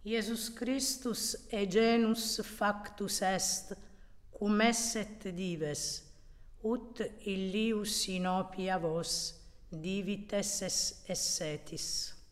Iesus Christus genus factus est, cum esset dives, ut illius in opia vos divites essetis.